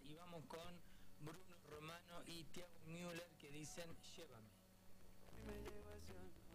y vamos con Bruno Romano y Thiago Müller que dicen Llévame.